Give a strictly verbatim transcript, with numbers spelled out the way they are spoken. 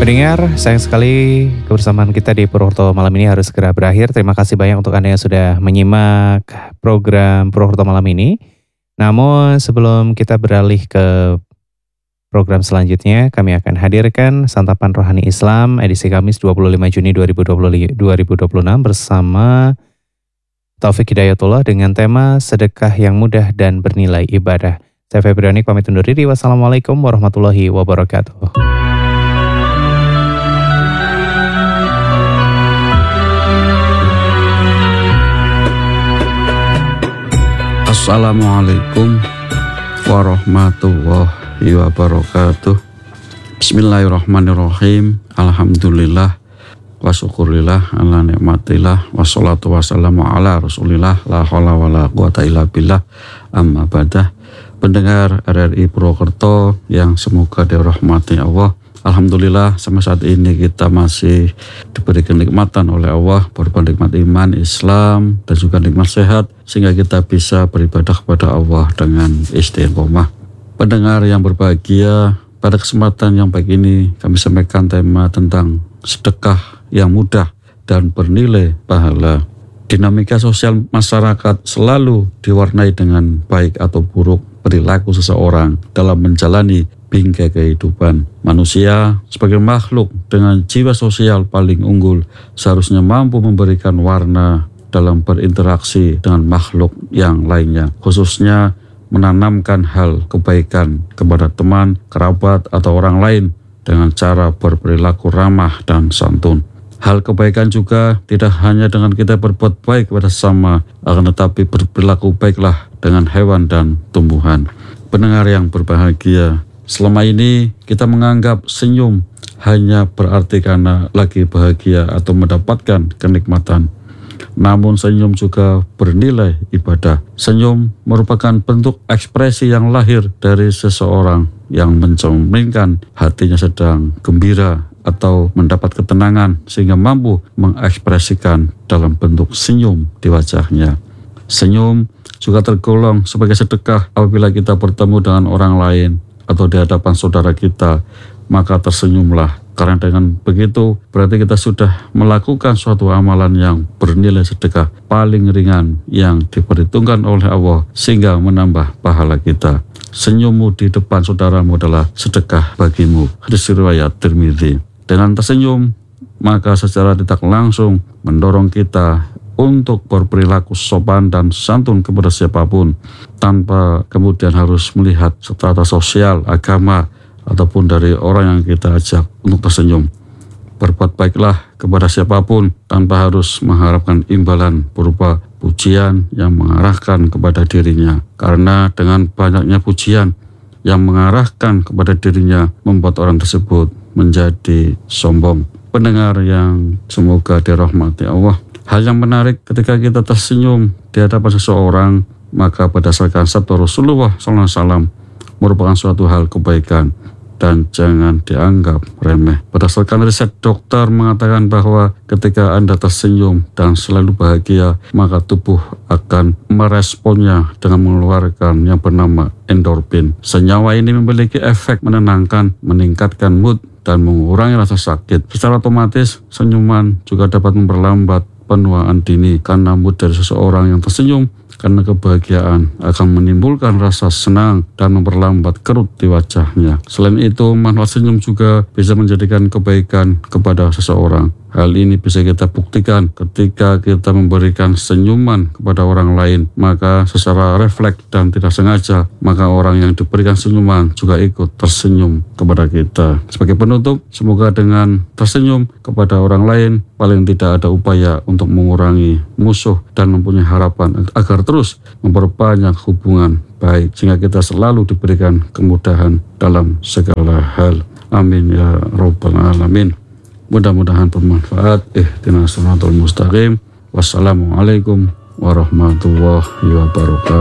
Pendengar, sayang sekali kebersamaan kita di Purwokerto malam ini harus segera berakhir. Terima kasih banyak untuk Anda yang sudah menyimak program Purwokerto malam ini. Namun sebelum kita beralih ke program selanjutnya, kami akan hadirkan Santapan Rohani Islam edisi Kamis dua puluh lima Juni dua ribu dua puluh enam bersama Taufik Hidayatullah dengan tema Sedekah yang Mudah dan Bernilai Ibadah. Saya Febriani pamit undur diri. Wassalamualaikum warahmatullahi wabarakatuh. Assalamualaikum warahmatullahi wabarakatuh. Bismillahirrahmanirrahim. Alhamdulillah wa syukurillah ala nikmatillah wassalatu wassalamu ala rasulillah la haula wala quwata illa billah amma badah. Pendengar R R I Purwokerto yang semoga dirahmati Allah, alhamdulillah sampai saat ini kita masih diberi kenikmatan oleh Allah berupa nikmat iman, Islam, dan juga nikmat sehat sehingga kita bisa beribadah kepada Allah dengan istiqomah. Pendengar yang berbahagia, pada kesempatan yang baik ini kami sampaikan tema tentang sedekah yang mudah dan bernilai pahala. Dinamika sosial masyarakat selalu diwarnai dengan baik atau buruk perilaku seseorang dalam menjalani bingkai kehidupan. Manusia sebagai makhluk dengan jiwa sosial paling unggul seharusnya mampu memberikan warna dalam berinteraksi dengan makhluk yang lainnya, khususnya menanamkan hal kebaikan kepada teman, kerabat, atau orang lain dengan cara berperilaku ramah dan santun. Hal kebaikan juga tidak hanya dengan kita berbuat baik kepada sesama, akan tetapi berperilaku baiklah dengan hewan dan tumbuhan. Pendengar yang berbahagia, selama ini kita menganggap senyum hanya berarti karena lagi bahagia atau mendapatkan kenikmatan. Namun senyum juga bernilai ibadah. Senyum merupakan bentuk ekspresi yang lahir dari seseorang yang mencerminkan hatinya sedang gembira atau mendapat ketenangan sehingga mampu mengekspresikan dalam bentuk senyum di wajahnya. Senyum juga tergolong sebagai sedekah apabila kita bertemu dengan orang lain atau di hadapan saudara kita, maka tersenyumlah. Karena dengan begitu berarti kita sudah melakukan suatu amalan yang bernilai sedekah paling ringan yang diperhitungkan oleh Allah sehingga menambah pahala kita. Senyummu di depan saudaramu adalah sedekah bagimu. Hadis riwayat Tirmidzi. Dengan tersenyum, maka secara tidak langsung mendorong kita untuk berperilaku sopan dan santun kepada siapapun tanpa kemudian harus melihat strata sosial, agama, ataupun dari orang yang kita ajak untuk tersenyum. Berbuat baiklah kepada siapapun tanpa harus mengharapkan imbalan berupa pujian yang mengarahkan kepada dirinya. Karena dengan banyaknya pujian yang mengarahkan kepada dirinya membuat orang tersebut menjadi sombong. Pendengar yang semoga dirahmati Allah, hal yang menarik ketika kita tersenyum di hadapan seseorang, maka berdasarkan sabda Rasulullah shallallahu alaihi wasallam merupakan suatu hal kebaikan dan jangan dianggap remeh. Berdasarkan riset dokter mengatakan bahwa ketika Anda tersenyum dan selalu bahagia, maka tubuh akan meresponnya dengan mengeluarkan yang bernama endorfin. Senyawa ini memiliki efek menenangkan, meningkatkan mood, dan mengurangi rasa sakit. Secara otomatis, senyuman juga dapat memperlambat penuaan dini karena mood dari seseorang yang tersenyum karena kebahagiaan akan menimbulkan rasa senang dan memperlambat kerut di wajahnya. Selain itu, manfaat senyum juga bisa menjadikan kebaikan kepada seseorang. Hal ini bisa kita buktikan ketika kita memberikan senyuman kepada orang lain, maka secara refleks dan tidak sengaja, maka orang yang diberikan senyuman juga ikut tersenyum kepada kita. Sebagai penutup, semoga dengan tersenyum kepada orang lain, paling tidak ada upaya untuk mengurangi musuh dan mempunyai harapan agar terus memperbanyak hubungan baik, sehingga kita selalu diberikan kemudahan dalam segala hal. Amin ya rabbal alamin. Mudah-mudahan bermanfaat. Ihdinas siratal mustaqim. Wassalamualaikum warahmatullahi wabarakatuh.